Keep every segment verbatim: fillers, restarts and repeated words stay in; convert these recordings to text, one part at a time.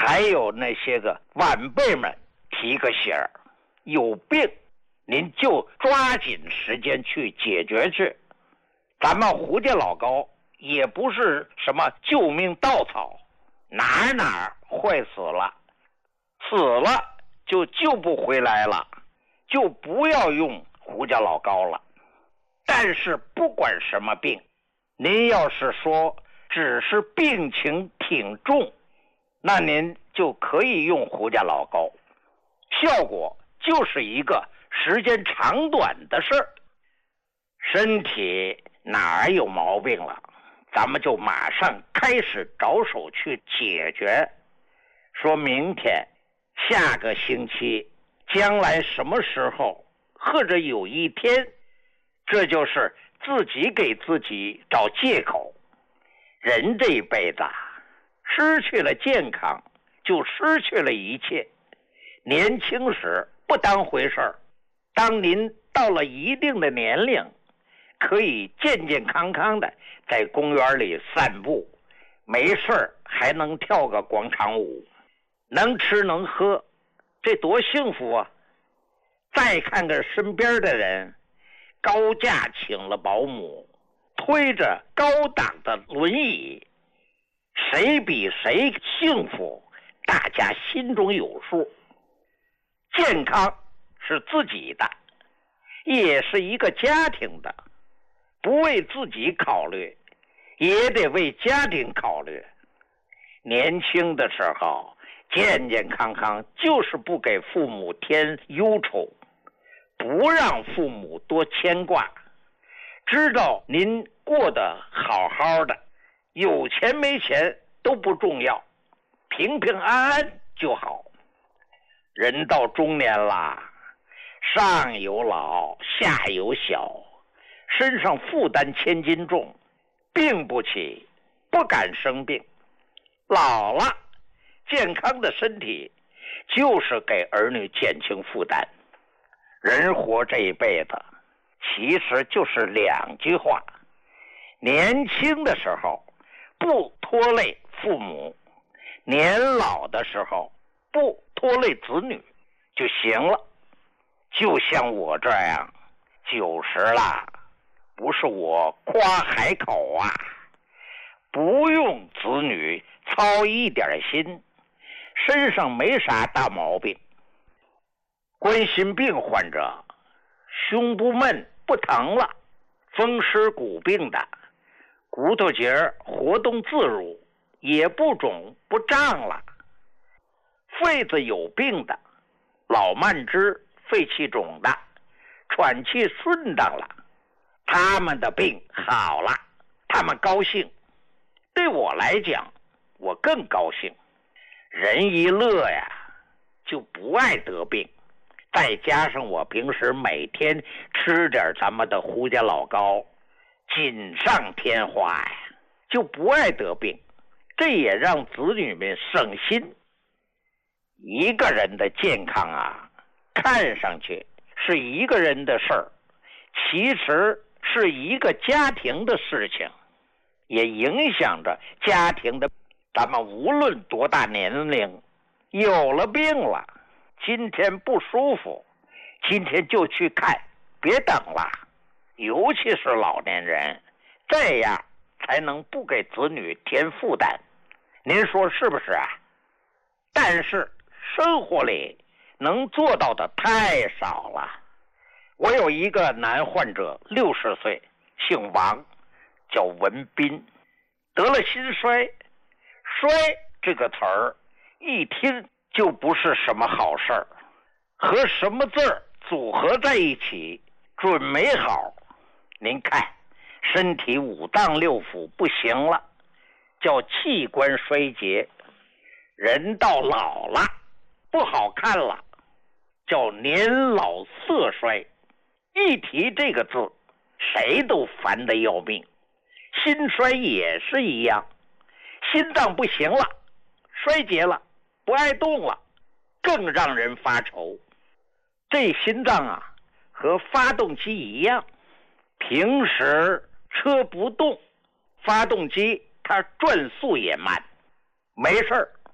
还有那些个晚辈们提个醒儿，有病您就抓紧时间去解决去。咱们胡家老高也不是什么救命稻草，哪哪坏死了，死了就救不回来了，就不要用胡家老高了。但是不管什么病，您要是说只是病情挺重，那您就可以用胡家老高，效果就是一个时间长短的事儿。身体哪儿有毛病了，咱们就马上开始着手去解决。说明天、下个星期、将来什么时候，或者有一天，这就是自己给自己找借口。人这一辈子失去了健康，就失去了一切。年轻时不当回事儿，当您到了一定的年龄，可以健健康康的在公园里散步，没事儿还能跳个广场舞，能吃能喝，这多幸福啊！再看看身边的人，高价请了保姆，推着高档的轮椅，谁比谁幸福，大家心中有数。健康是自己的，也是一个家庭的，不为自己考虑，也得为家庭考虑。年轻的时候健健康康，就是不给父母添忧愁，不让父母多牵挂，知道您过得好好的，有钱没钱都不重要，平平安安就好。人到中年啦，上有老下有小，身上负担千斤重，病不起，不敢生病。老了，健康的身体就是给儿女减轻负担。人活这一辈子其实就是两句话，年轻的时候不拖累父母，年老的时候不拖累子女就行了。就像我这样九十了，不是我夸海口啊，不用子女操一点心，身上没啥大毛病。冠心病患者胸不闷不疼了，风湿骨病的骨头节活动自如，也不肿不胀了。肺子有病的，老慢支、肺气肿的，喘气顺当了，他们的病好了，他们高兴。对我来讲，我更高兴。人一乐呀，就不爱得病。再加上我平时每天吃点咱们的胡家老高，锦上添花呀，就不爱得病。这也让子女们省心。一个人的健康啊，看上去是一个人的事儿，其实是一个家庭的事情，也影响着家庭的。咱们无论多大年龄，有了病了，今天不舒服，今天就去看，别等了。尤其是老年人，这样才能不给子女添负担。您说是不是啊？但是生活里能做到的太少了。我有一个男患者，六十岁，姓王，叫文斌，得了心衰。衰这个词儿一听就不是什么好事儿，和什么字儿组合在一起准没好。您看，身体五脏六腑不行了，叫器官衰竭。人到老了不好看了，叫年老色衰。一提这个字，谁都烦得要命。心衰也是一样，心脏不行了，衰竭了，不爱动了，更让人发愁。这心脏啊，和发动机一样，平时车不动，发动机它转速也慢，没事儿，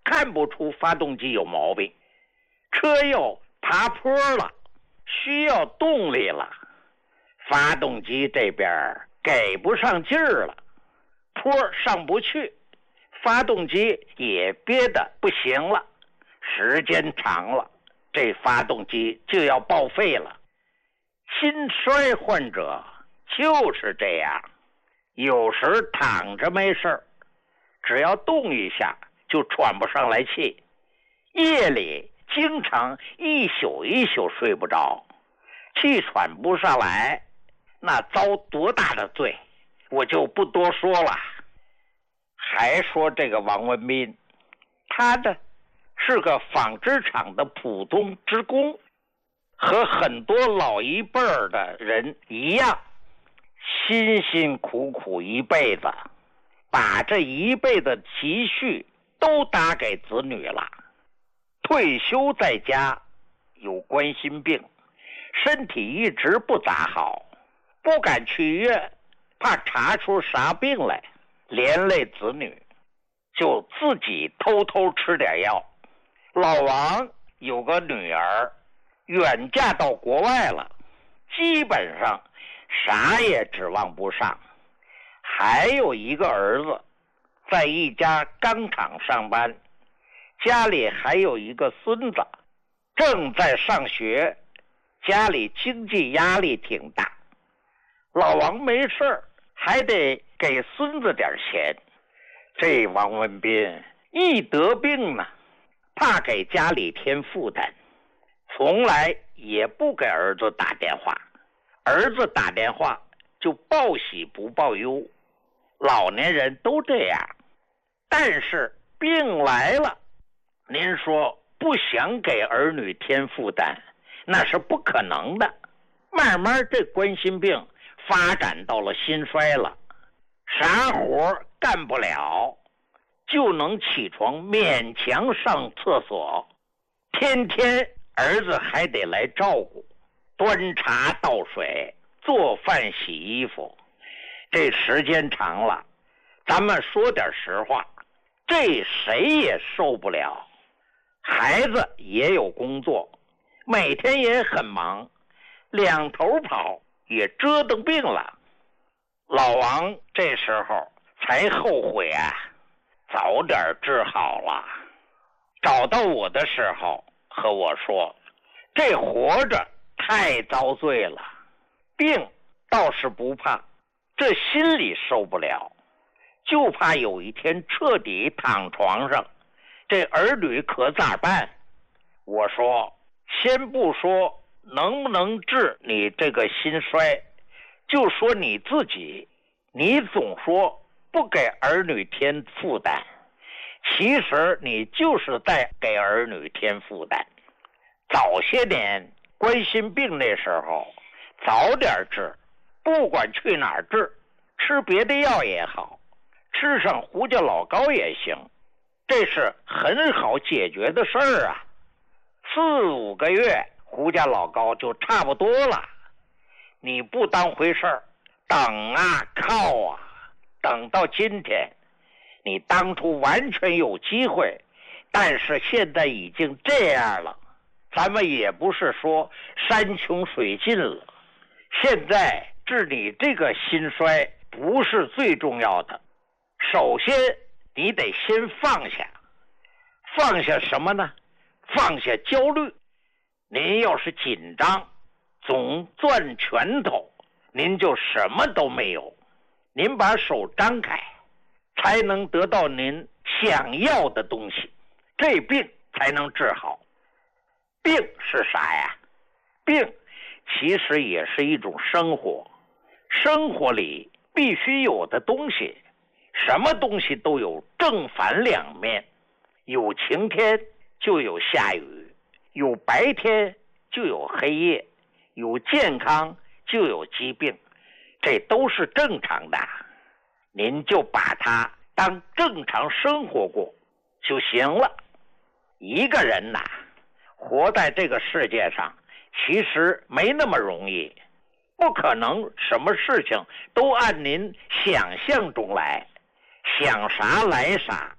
看不出发动机有毛病，车又爬坡了，需要动力了，发动机这边给不上劲儿了，坡上不去，发动机也憋得不行了，时间长了，这发动机就要报废了。心衰患者就是这样，有时躺着没事，只要动一下就喘不上来气，夜里经常一宿一宿睡不着，气喘不上来，那遭多大的罪，我就不多说了。还说这个王文斌，他呢是个纺织厂的普通职工，和很多老一辈儿的人一样，辛辛苦苦一辈子，把这一辈子积蓄都打给子女了。退休在家，有冠心病，身体一直不咋好，不敢去医院，怕查出啥病来，连累子女，就自己偷偷吃点药。老王有个女儿远嫁到国外了，基本上啥也指望不上，还有一个儿子在一家钢厂上班，家里还有一个孙子正在上学，家里经济压力挺大，老王没事还得给孙子点钱。这王文斌一得病呢，怕给家里添负担，从来也不给儿子打电话，儿子打电话就报喜不报忧，老年人都这样。但是病来了，您说不想给儿女添负担，那是不可能的。慢慢这冠心病发展到了心衰了，啥活干不了，就能起床勉强上厕所，天天儿子还得来照顾，端茶倒水，做饭洗衣服。这时间长了，咱们说点实话，这谁也受不了。孩子也有工作，每天也很忙，两头跑，也折腾病了。老王这时候才后悔啊，早点治好了。找到我的时候和我说，这活着太遭罪了，病倒是不怕，这心里受不了，就怕有一天彻底躺床上，这儿女可咋办？我说，先不说能不能治你这个心衰，就说你自己，你总说不给儿女添负担，其实你就是在给儿女添负担。早些年冠心病那时候早点治，不管去哪儿治，吃别的药也好，吃上胡椒老膏也行，这是很好解决的事儿啊。四五个月胡椒老膏就差不多了，你不当回事儿，等啊靠啊，等到今天，你当初完全有机会，但是现在已经这样了，咱们也不是说山穷水尽了，现在治你这个心衰不是最重要的，首先你得先放下。放下什么呢？放下焦虑。您要是紧张，总攥拳头，您就什么都没有。您把手张开，才能得到您想要的东西，这病才能治好。病是啥呀？病其实也是一种生活，生活里必须有的东西，什么东西都有正反两面，有晴天就有下雨，有白天就有黑夜，有健康就有疾病，这都是正常的。您就把它当正常生活过就行了。一个人呐，活在这个世界上其实没那么容易，不可能什么事情都按您想象中来，想啥来啥，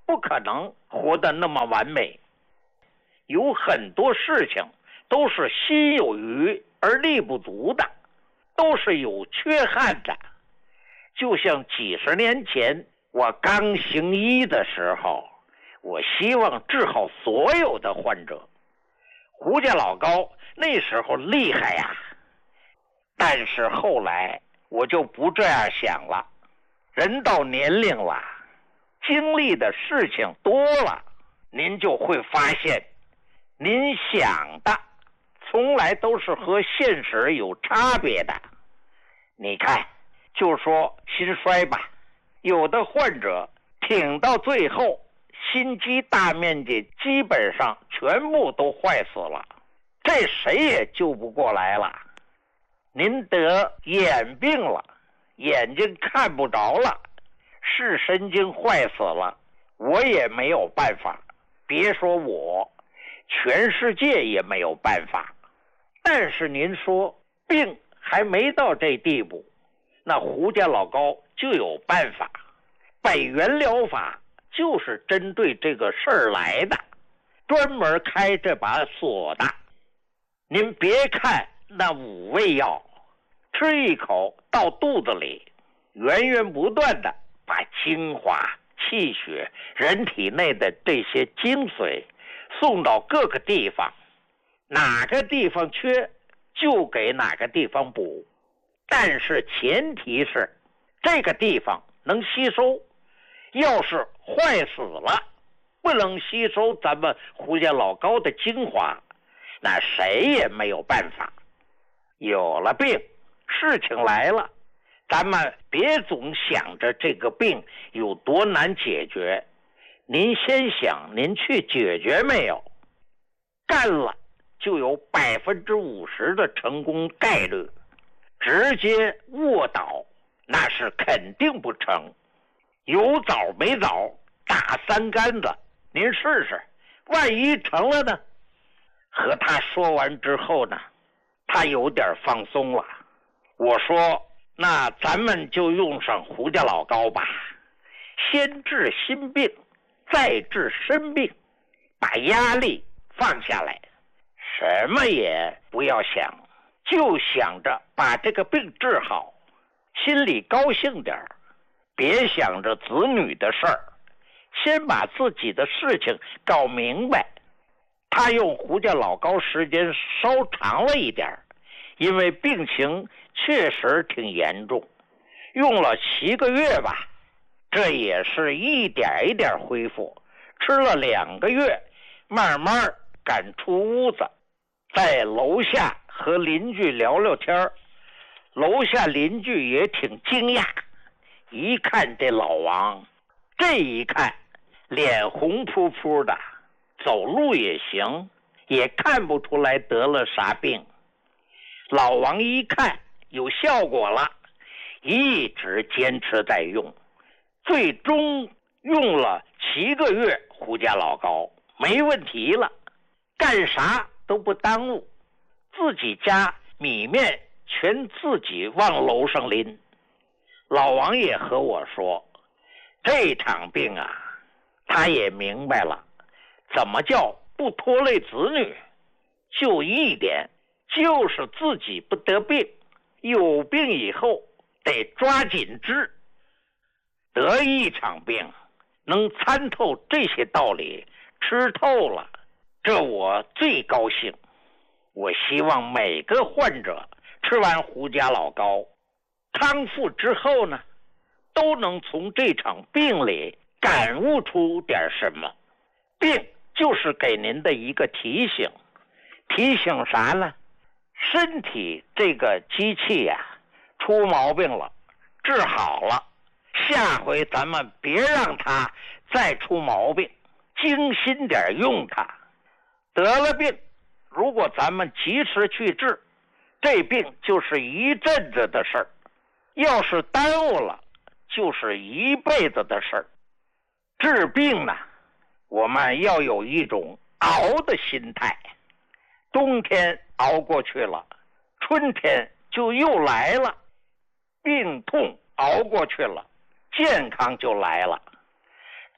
不可能活得那么完美。有很多事情都是心有余而力不足的，都是有缺憾的。就像几十年前我刚行医的时候，我希望治好所有的患者。胡家老高那时候厉害呀，但是后来我就不这样想了。人到年龄了，经历的事情多了，您就会发现您想的从来都是和现实有差别的。你看，就说心衰吧，有的患者挺到最后，心肌大面积基本上全部都坏死了，这谁也救不过来了。您得眼病了，眼睛看不着了，视神经坏死了，我也没有办法，别说我，全世界也没有办法。但是您说病还没到这地步，那胡家老高就有办法。百元疗法就是针对这个事儿来的，专门开这把锁的。您别看那五味药，吃一口到肚子里，源源不断的把精华、气血、人体内的这些精髓送到各个地方，哪个地方缺就给哪个地方补。但是前提是这个地方能吸收，要是坏死了，不能吸收咱们胡家老高的精华，那谁也没有办法。有了病，事情来了，咱们别总想着这个病有多难解决，您先想您去解决没有，干了就有百分之五十的成功概率，直接卧倒那是肯定不成。有枣没枣，打三竿子，您试试，万一成了呢？和他说完之后呢，他有点放松了。我说，那咱们就用上胡家老高吧，先治心病，再治身病，把压力放下来，什么也不要想，就想着把这个病治好，心里高兴点，别想着子女的事儿，先把自己的事情搞明白。他用胡家老高时间稍长了一点，因为病情确实挺严重，用了七个月吧，这也是一点一点恢复，吃了两个月，慢慢敢出屋子，在楼下和邻居聊聊天，楼下邻居也挺惊讶，一看这老王，这一看脸红扑扑的，走路也行，也看不出来得了啥病。老王一看有效果了，一直坚持在用，最终用了七个月胡家老高，没问题了，干啥都不耽误，自己家米面全自己往楼上拎。老王也和我说，这场病啊，他也明白了怎么叫不拖累子女，就一点，就是自己不得病，有病以后得抓紧治。得一场病能参透这些道理，吃透了，这我最高兴。我希望每个患者吃完胡家老高康复之后呢，都能从这场病里感悟出点什么。病就是给您的一个提醒，提醒啥呢？身体这个机器呀、啊，出毛病了，治好了，下回咱们别让它再出毛病，精心点用它。得了病，如果咱们及时去治，这病就是一阵子的事儿，要是耽误了，就是一辈子的事儿。治病呢，我们要有一种熬的心态，冬天熬过去了，春天就又来了，病痛熬过去了，健康就来了。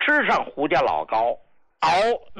吃上胡家老高，熬